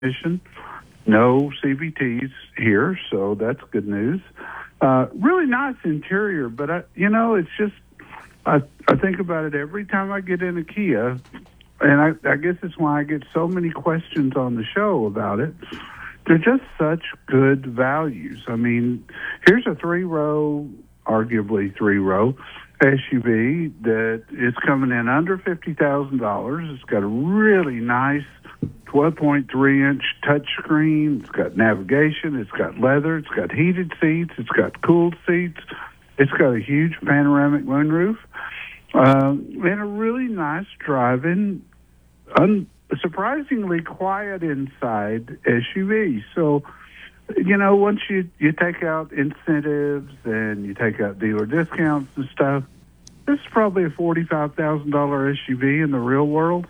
transmission, no CVTs here, so that's good news. Really nice interior, but it's just I think about it every time I get in a Kia, and I guess it's why I get so many questions on the show about it. They're just such good values. I mean, here's a arguably three-row SUV that is coming in under $50,000. It's got a really nice 12.3-inch touchscreen. It's got navigation. It's got leather. It's got heated seats. It's got cooled seats. It's got a huge panoramic moonroof. And a really nice driving, surprisingly quiet inside SUV. So, once you take out incentives and you take out dealer discounts and stuff, this is probably a $45,000 SUV in the real world.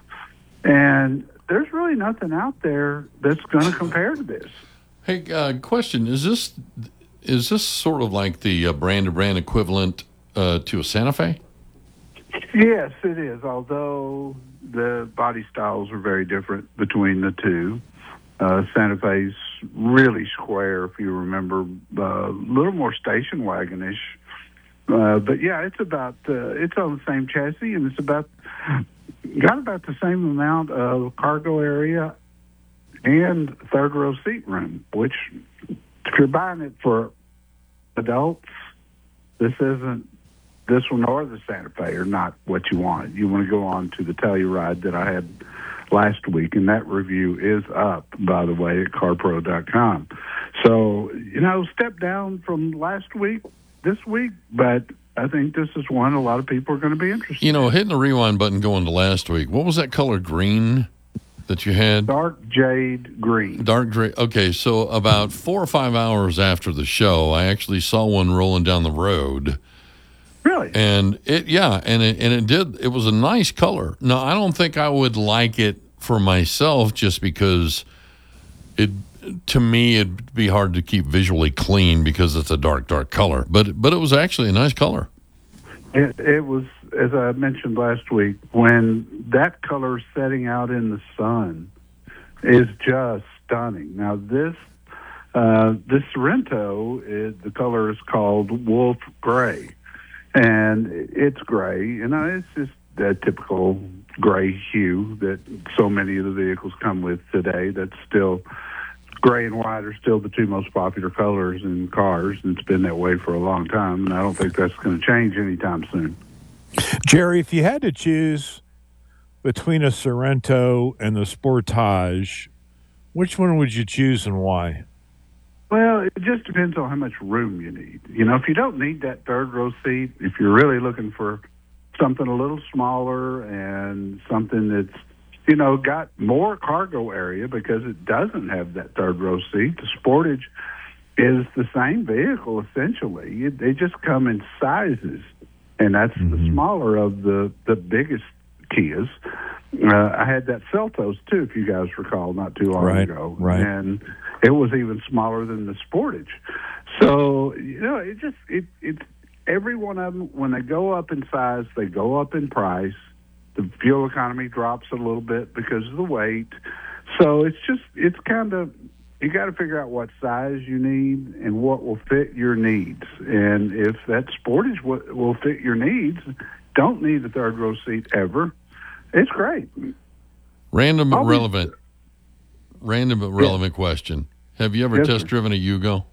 And there's really nothing out there that's going to compare to this. Hey, question: Is this sort of like the brand-to-brand equivalent to a Santa Fe? Yes, it is. Although the body styles are very different between the two. Santa Fe's really square, if you remember, a little more station wagonish. But yeah, it's on the same chassis, and it's got about the same amount of cargo area and third row seat room, which if you're buying it for adults, this one or the Santa Fe are not what you want. You want to go on to the Telluride that I had last week, and that review is up, by the way, at carpro.com. So, step down from last week, this week, but I think this is one a lot of people are going to be interested in. Hitting the rewind button going to last week, what was that color green that you had? Dark jade green. Dark gray. Okay, so about 4 or 5 hours after the show, I actually saw one rolling down the road. Really? And it was a nice color. No, I don't think I would like it for myself just because to me it'd be hard to keep visually clean because it's a dark color. But it was actually a nice color. It was, as I mentioned last week, when that color setting out in the sun is just stunning. Now this Sorento, the color is called Wolf Gray. And it's gray, it's just that typical gray hue that so many of the vehicles come with today. That's still, gray and white are still the two most popular colors in cars, and it's been that way for a long time, and I don't think that's going to change anytime soon. Jerry, if you had to choose between a Sorento and the Sportage, which one would you choose and why? Well, it just depends on how much room you need. If you don't need that third row seat, if you're really looking for something a little smaller and something that's, got more cargo area because it doesn't have that third row seat, the Sportage is the same vehicle, essentially. They just come in sizes, and that's the smaller of the biggest Kias. I had that Seltos, too, if you guys recall, not too long ago. Right. And it was even smaller than the Sportage. So, it's every one of them, when they go up in size, they go up in price. The fuel economy drops a little bit because of the weight. So it's kind of, you got to figure out what size you need and what will fit your needs. And if that Sportage will fit your needs, don't need a third row seat ever, it's great. Random but relevant question. Have you ever test driven a Yugo?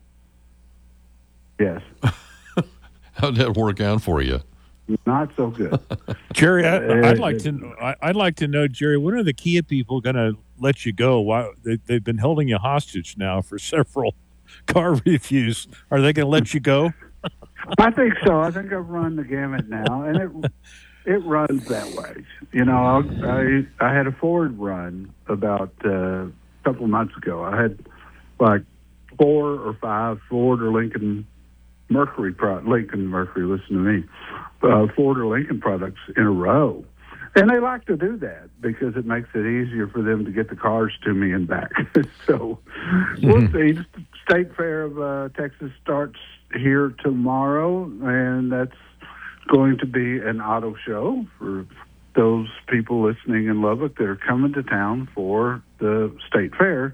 Yes. How'd that work out for you? Not so good. Jerry, I'd like to know, Jerry, when are the Kia people going to let you go? Why they've been holding you hostage now for several car reviews. Are they going to let you go? I think so. I think I've run the gamut now, and it runs that way. I had a Ford run about a couple of months ago. I had like 4 or 5 Ford or Lincoln Mercury, listen to me, Ford or Lincoln products in a row. And they like to do that because it makes it easier for them to get the cars to me and back. So we'll see. State Fair of Texas starts here tomorrow, and that's going to be an auto show for those people listening in Lubbock that are coming to town for the State Fair.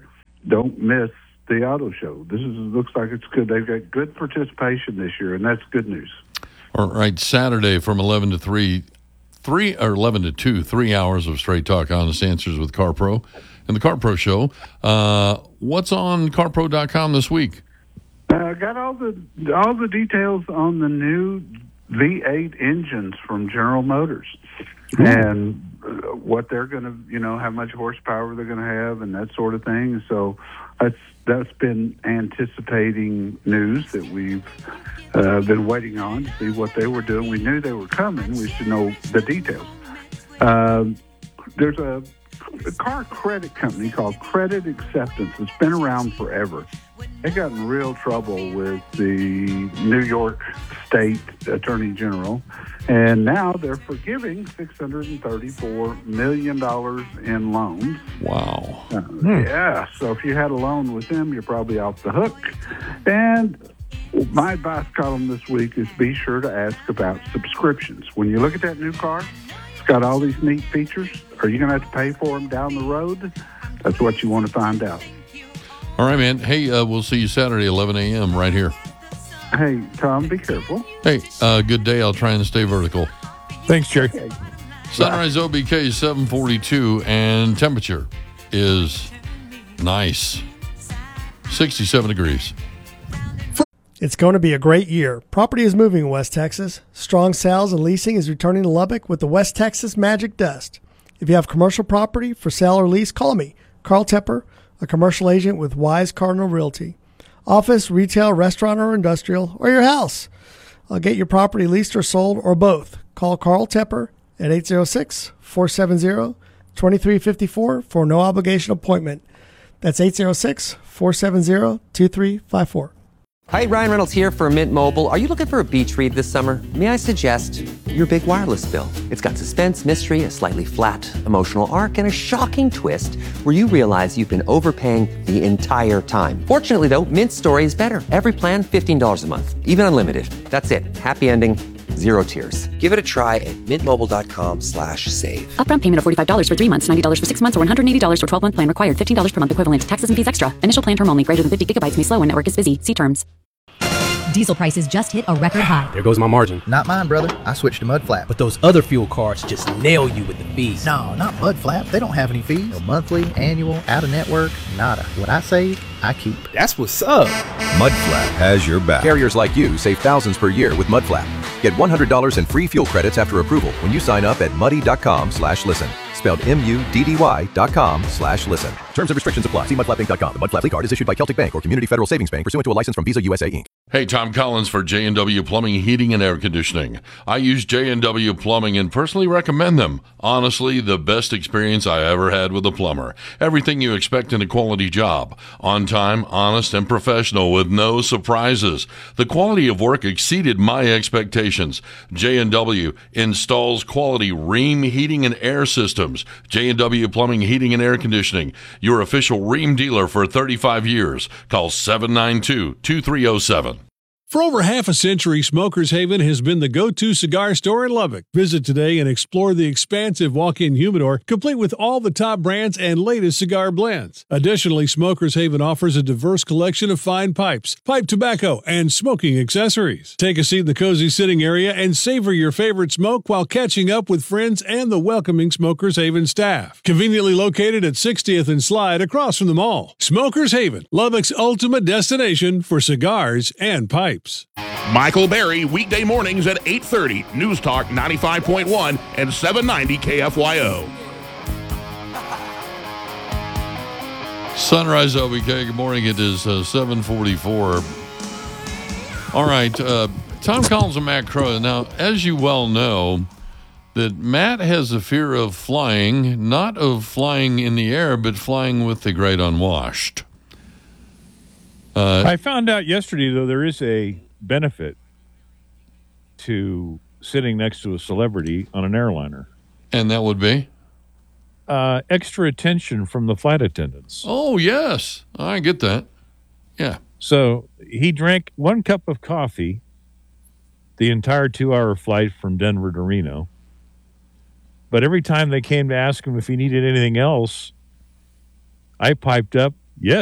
don't miss the auto show. Looks like it's good. They've got good participation this year, and that's good news. All right, Saturday from 11 to 3 or 11 to 2, 3 hours of straight talk, honest answers with CarPro and the CarPro Show. What's on CarPro.com this week? Got all the details on the new V8 engines from General Motors. And what they're going to, how much horsepower they're going to have and that sort of thing. So that's been anticipating news that we've been waiting on to see what they were doing. We knew they were coming. We should know the details. There's a car credit company called Credit Acceptance. It's been around forever. They got in real trouble with the New York State Attorney General, and now they're forgiving $634 million in loans. Wow. Yeah, so if you had a loan with them, you're probably off the hook. And my advice column this week is be sure to ask about subscriptions. When you look at that new car, it's got all these neat features. Are you going to have to pay for them down the road? That's what you want to find out. All right, man. Hey, we'll see you Saturday, 11 a.m. right here. Hey, Tom, be careful. Hey, good day. I'll try and stay vertical. Thanks, Jerry. Okay. Sunrise OBK 742, and temperature is nice. 67 degrees. It's going to be a great year. Property is moving in West Texas. Strong sales and leasing is returning to Lubbock with the West Texas Magic Dust. If you have commercial property for sale or lease, call me, Carl Tepper, a commercial agent with Wise Cardinal Realty. Office, retail, restaurant, or industrial, or your house. I'll get your property leased or sold, or both. Call Carl Tepper at 806-470-2354 for a no-obligation appointment. That's 806-470-2354. Hi, Ryan Reynolds here for Mint Mobile. Are you looking for a beach read this summer? May I suggest your big wireless bill? It's got suspense, mystery, a slightly flat, emotional arc, and a shocking twist where you realize you've been overpaying the entire time. Fortunately, though, Mint's story is better. Every plan, $15 a month, even unlimited. That's it. Happy ending, zero tears. Give it a try at mintmobile.com/save. Upfront payment of $45 for 3 months, $90 for 6 months, or $180 for 12-month plan required. $15 per month equivalent. Taxes and fees extra. Initial plan term only. Greater than 50 gigabytes may slow when network is busy. See terms. Diesel prices just hit a record high. There goes my margin. Not mine, brother. I switched to Mudflap. But those other fuel cards just nail you with the fees. No, not Mudflap. They don't have any fees. No monthly, annual, out-of-network, nada. What I save, I keep. That's what's up. Mudflap has your back. Carriers like you save thousands per year with Mudflap. Get $100 in free fuel credits after approval when you sign up at muddy.com/listen. Spelled MUDDY.com/listen. Terms and restrictions apply. See mudflappinc.com. The Mudflap card is issued by Celtic Bank or Community Federal Savings Bank pursuant to a license from Visa USA Inc. Hey, Tom Collins for J&W Plumbing, Heating, and Air Conditioning. I use J&W Plumbing and personally recommend them. Honestly, the best experience I ever had with a plumber. Everything you expect in a quality job. On time, honest, and professional with no surprises. The quality of work exceeded my expectations. J&W installs quality Rheem heating and air systems. J&W Plumbing, Heating, and Air Conditioning. Your official Rheem dealer for 35 years. Call 792-2307. For over half a century, Smokers Haven has been the go-to cigar store in Lubbock. Visit today and explore the expansive walk-in humidor, complete with all the top brands and latest cigar blends. Additionally, Smokers Haven offers a diverse collection of fine pipes, pipe tobacco, and smoking accessories. Take a seat in the cozy sitting area and savor your favorite smoke while catching up with friends and the welcoming Smokers Haven staff. Conveniently located at 60th and Slide across from the mall. Smokers Haven, Lubbock's ultimate destination for cigars and pipes. Michael Berry, weekday mornings at 8:30. News Talk 95.1 and 790 KFYO. Sunrise OBK, good morning. It is 7:44. All right, Tom Collins and Matt Crow. Now, as you well know, that Matt has a fear of flying, not of flying in the air, but flying with the great unwashed. I found out yesterday, though, there is a benefit to sitting next to a celebrity on an airliner. And that would be? Extra attention from the flight attendants. Oh, yes. I get that. Yeah. So he drank 1 cup of coffee the entire 2-hour flight from Denver to Reno. But every time they came to ask him if he needed anything else, I piped up